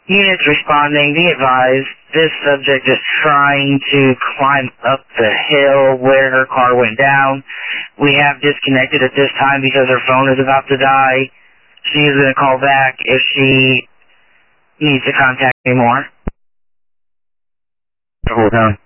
Units responding, be advised, this subject is trying to climb up the hill where her car went down. We have disconnected at this time because her phone is about to die. She is going to call back if she needs to contact me more. Hold on.